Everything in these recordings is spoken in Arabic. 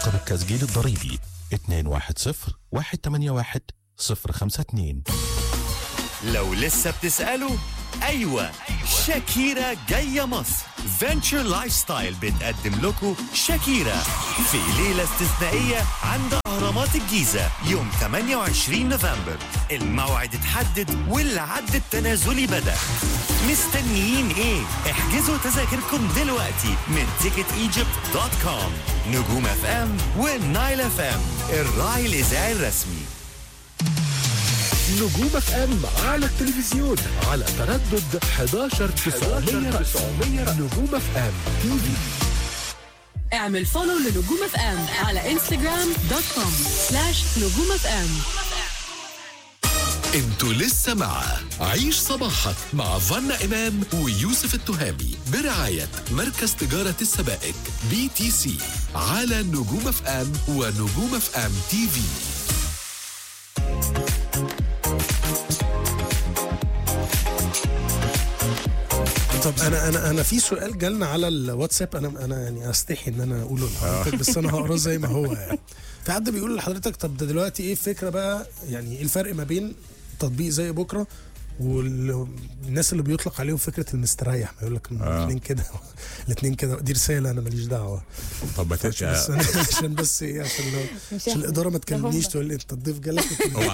رقم التسجيل الضريبي 210-181-052. لو لسه بتسألوا، أيوة شاكيرا جاية مصر. فينتشر لايف ستايل بتقدم لكم شاكيرا في ليلة استثنائية عند أهرامات الجيزة يوم 28 نوفمبر. الموعد اتحدد والعد التنازلي بدأ. مستنيين ايه؟ احجزوا تذاكركم دلوقتي من ticketegypt.com. نجوم اف ام والنايل اف ام، الراعي الإذاعي الرسمي. نجوم اف ام على التلفزيون على تردد 11900 نجوم اف ام تي في. اعمل فولو لنجوم اف ام على instagram.com/نجوم اف ام. انتوا لسه مع عيش صباحك مع فانا إمام ويوسف التهامي برعاية مركز تجارة السبائك BTC على نجوم اف ام ونجوم اف ام تي في. طب انا في سؤال جالنا على الواتساب، انا يعني استحي ان انا اقوله لحضرتك بس انا هقراه زي ما هو. يعني في حد بيقول لحضرتك طب ده دلوقتي ايه الفكره بقى، يعني ايه الفرق ما بين تطبيق زي بكره والناس اللي بيطلق عليهم فكره المستريح؟ ما يقول لك الاثنين كده دي رساله انا ماليش دعوه. طب ما تقولش عشان بس ايه، عشان الاداره ما تكلمنيش تقول لي انت الضيف جالك.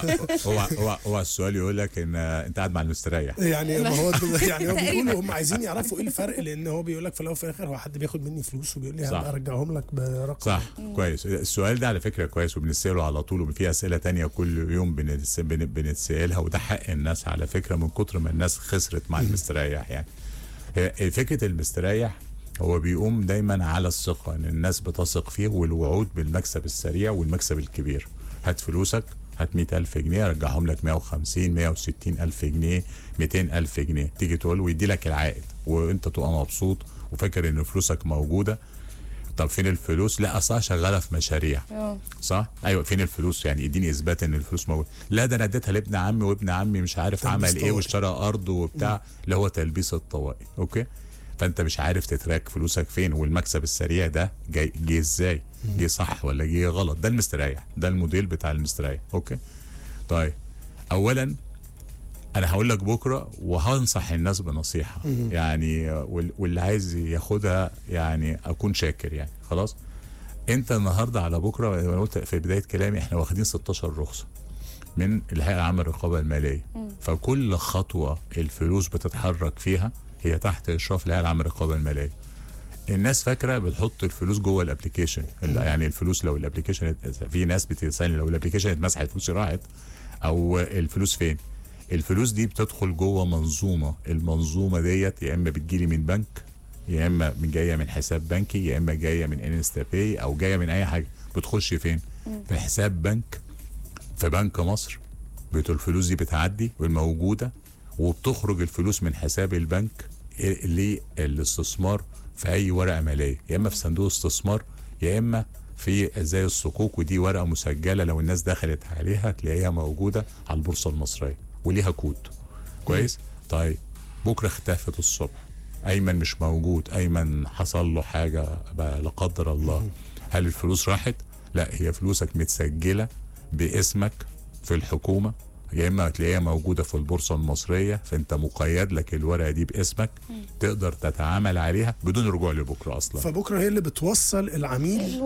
هو السؤال يقول لك ان انت قاعد مع المستريح، يعني ما هو يعني هو بيقولوا هم عايزين يعرفوا ايه الفرق، لان هو بيقول لك في الاول وفي الاخر هو حد بياخد مني فلوس وبيقول لي هبقى ارجعهم لك برقم. صح. كويس السؤال ده على فكره كويس، وبنساله على طول، وفي اسئله تانية كل يوم بنتسالها، وده حق الناس على فكره من كتر ما الناس خسرت مع المستريح. يعني فكره المستريح هو بيقوم دايما على الثقه، ان الناس بتثق فيه، والوعود بالمكسب السريع والمكسب الكبير. هات فلوسك، هات 100,000 جنيه ارجعهم لك 150 160,000 جنيه 200,000 جنيه، تيجي تقول ويدي لك العائد وانت تبقى مبسوط وفاكر ان فلوسك موجوده. طب فين الفلوس؟ لا اصلا شغاله في مشاريع. صح، ايوه فين الفلوس؟ يعني اديني اثبات ان الفلوس موجوده. لا ده انا اديتها لابن عمي، وابن عمي مش عارف عمل ايه واشترى ارض وبتاع، اللي هو تلبيس الطواقي. اوكي، فانت مش عارف تتراك فلوسك فين، والمكسب السريع ده جه ازاي؟ جه صح ولا جه غلط؟ ده المستريح، ده الموديل بتاع المستريح. اوكي طيب، اولا انا هقول لك بكره وهنصح الناس بنصيحه يعني، واللي عايز ياخدها يعني اكون شاكر. يعني خلاص، انت النهارده على بكره، انا قلت في بدايه كلامي احنا واخدين 16 رخصه من الهيئه العامه للرقابه الماليه، فكل خطوه الفلوس بتتحرك فيها هي تحت اشراف الهيئه العامه للرقابه الماليه. الناس فاكره بتحط الفلوس جوه الابلكيشن، يعني الفلوس لو الابلكيشن، في ناس بتسالني لو الابلكيشن اتمسحت فلوسي راحت او الفلوس فين. الفلوس دي بتدخل جوه منظومه، المنظومه ديت يا اما بتجيلي من بنك، يا اما جايه من حساب بنكي، يا اما جايه من انستا باي، او جايه من اي حاجه. بتخش فين؟ في حساب بنك في بنك مصر. الفلوس دي بتعدي والموجوده، وبتخرج الفلوس من حساب البنك للاستثمار في اي ورقه ماليه، يا اما في صندوق استثمار، يا اما في زي الصكوك، ودي ورقه مسجله لو الناس دخلت عليها تلاقيها موجوده على البورصه المصريه وليها كود. كويس. طيب بكره اختفت الصبح، ايمن مش موجود، ايمن حصل له حاجه لا قدر الله، هل الفلوس راحت؟ لا، هي فلوسك متسجله باسمك في الحكومه، يا اما هتلاقيها موجوده في البورصه المصريه، فانت مقيد لك الورقه دي باسمك، تقدر تتعامل عليها بدون رجوع لبكره اصلا. فبكره هي اللي بتوصل العميل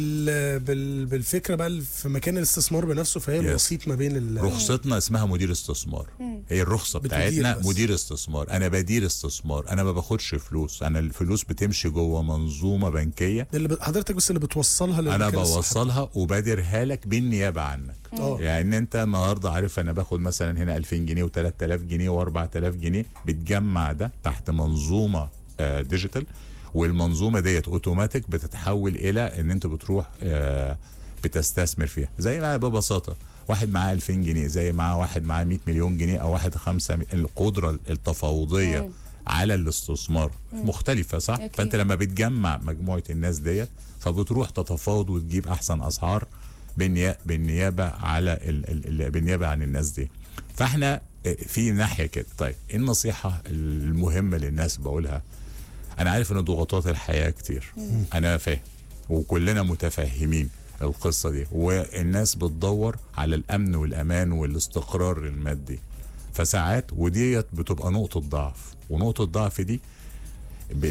بالفكره بقى في مكان الاستثمار بنفسه، فهي الوسيط ما بين رخصتنا اسمها مدير استثمار. هي الرخصه بتاعتنا مدير استثمار، انا بدير استثمار، انا ما باخدش فلوس، انا الفلوس بتمشي جوه منظومه بنكيه اللي حضرتك بس اللي بتوصلها انا بوصلها وبديرها لك بالنيابه عنك. يعني انت النهارده عارف انا باخد مثلا هنا 2000 جنيه و3000 جنيه و4000 جنيه، بتجمع ده تحت منظومه ديجيتال، والمنظومه ديت اوتوماتيك بتتحول الى ان انت بتروح بتستثمر فيها. زي ما ببساطه واحد معاه 2000 جنيه زي معاه واحد معاه 100 مليون جنيه او واحد 5 القدره التفاوضيه على الاستثمار مختلفه. صح؟ فانت لما بتجمع مجموعه الناس ديت فبتروح تتفاوض وتجيب احسن اسعار بالنيابه على بالنيابه عن الناس دي. فاحنا في ناحيه كده. طيب النصيحه المهمه للناس بقولها، انا عارف ان ضغوطات الحياه كتير، انا فاهم، وكلنا متفهمين القصة دي، والناس بتدور على الأمن والأمان والاستقرار المادي. فساعات وديت بتبقى نقطة ضعف، ونقطة ضعف دي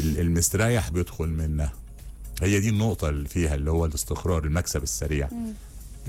المستريح بيدخل منها. هي دي النقطة اللي فيها اللي هو الاستقرار، المكسب السريع.